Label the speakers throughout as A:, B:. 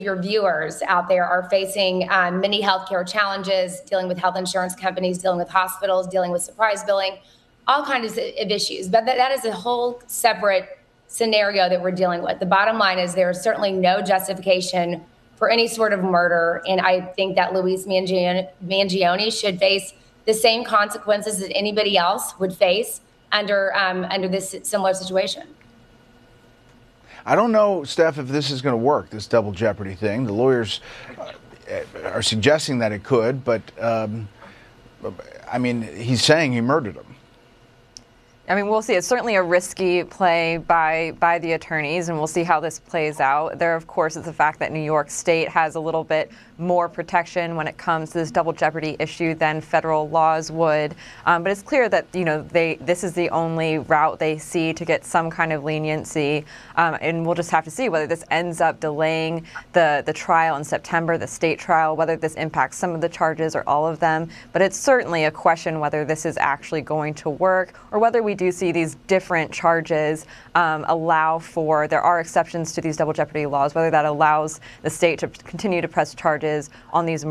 A: your viewers out there are facing many healthcare challenges, dealing with health insurance companies, dealing with hospitals, dealing with surprise billing, all kinds of issues. But that is a whole separate scenario that we're dealing with. The bottom line is there is certainly no justification for any sort of murder. And I think that Luis Mangione should face the same consequences that anybody else would face under this similar situation.
B: I don't know, Steph, if this is going to work, this double jeopardy thing. The lawyers are suggesting that it could, but I mean, he's saying he murdered him.
C: I mean, we'll see. It's certainly a risky play by the attorneys, and we'll see how this plays out. There, of course, is the fact that New York State has a little bit more protection when it comes to this double jeopardy issue than federal laws would. But it's clear that, you know, this is the only route they see to get some kind of leniency. And we'll just have to see whether this ends up delaying the trial in September, the state trial, whether this impacts some of the charges or all of them. But it's certainly a question whether this is actually going to work, or whether we do see these different charges allow for, there are exceptions to these double jeopardy laws, whether that allows the state to continue to press charges on these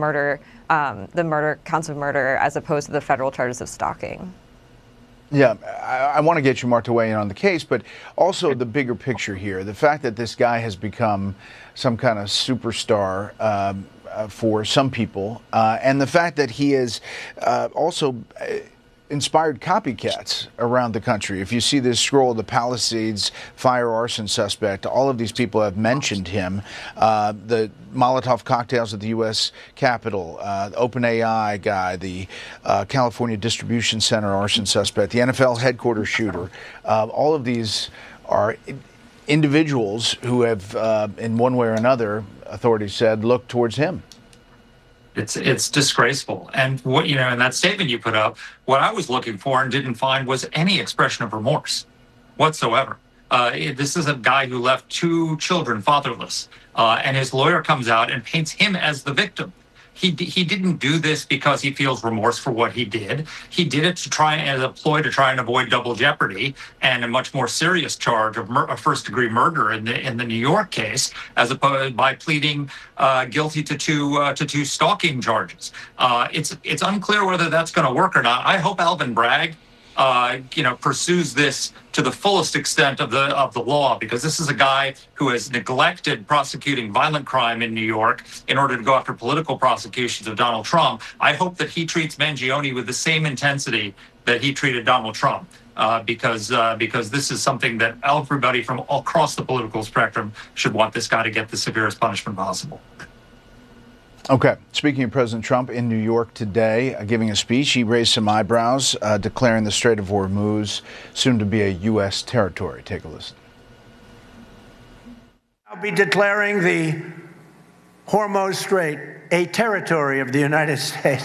C: counts of murder, as opposed to the federal charges of stalking.
B: Yeah, I want to get you, Mark, to weigh in on the case, but also the bigger picture here. The fact that this guy has become some kind of superstar for some people, and the fact that he has also inspired copycats around the country. If you see this scroll, the Palisades fire arson suspect, all of these people have mentioned him. The Molotov cocktails at the U.S. Capitol, the OpenAI guy, the California Distribution Center arson suspect, the NFL headquarters shooter. All of these are individuals who have, in one way or another, authorities said, look towards him.
D: It's disgraceful. And what, you know, in that statement you put up, what I was looking for and didn't find was any expression of remorse whatsoever. This is a guy who left 2 children fatherless, and his lawyer comes out and paints him as the victim. He didn't do this because he feels remorse for what he did. He did it to try, as a ploy to try and avoid double jeopardy and a much more serious charge of first-degree murder in the New York case, as opposed by pleading guilty to two stalking charges. It's unclear whether that's going to work or not. I hope Alvin Bragg pursues this to the fullest extent of the law, because this is a guy who has neglected prosecuting violent crime in New York in order to go after political prosecutions of Donald Trump. I hope that he treats Mangione with the same intensity that he treated Donald Trump, because this is something that everybody from all across the political spectrum should want this guy to get the severest punishment possible.
B: Okay. Speaking of President Trump in New York today, giving a speech, he raised some eyebrows, declaring the Strait of Hormuz soon to be a U.S. territory. Take a listen.
E: I'll be declaring the Hormuz Strait a territory of the United States.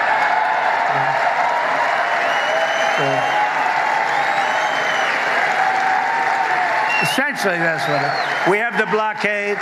E: Essentially, that's what we have the blockade.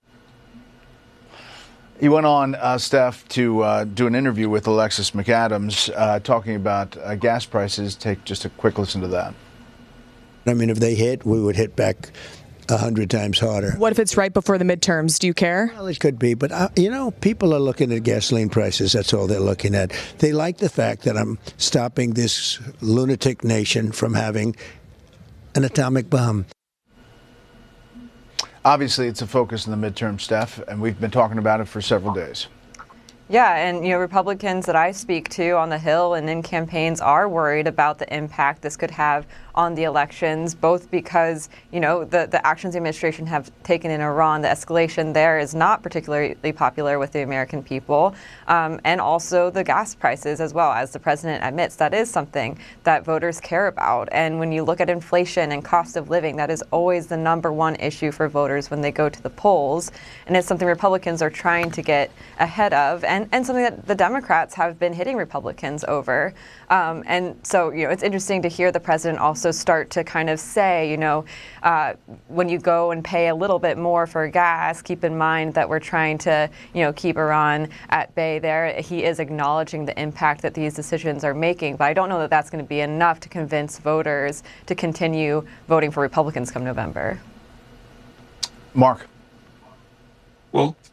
B: He went on, Steph, to do an interview with Alexis McAdams talking about gas prices. Take just a quick listen to that.
F: I mean, if they hit, we would hit back 100 times harder.
G: What if it's right before the midterms? Do you care?
F: Well, it could be. But, people are looking at gasoline prices. That's all they're looking at. They like the fact that I'm stopping this lunatic nation from having an atomic bomb.
B: Obviously, it's a focus in the midterm, Steph, and we've been talking about it for several days.
C: Yeah, and Republicans that I speak to on the Hill and in campaigns are worried about the impact this could have on the elections, both because, the actions the administration have taken in Iran, the escalation there is not particularly popular with the American people, and also the gas prices as well. As the president admits, that is something that voters care about. And when you look at inflation and cost of living, that is always the #1 issue for voters when they go to the polls. And it's something Republicans are trying to get ahead of, and something that the Democrats have been hitting Republicans over. And so, it's interesting to hear the president also start to kind of say, when you go and pay a little bit more for gas, keep in mind that we're trying to, keep Iran at bay there. He is acknowledging the impact that these decisions are making, but I don't know that that's going to be enough to convince voters to continue voting for Republicans come November.
B: Mark.
D: Well,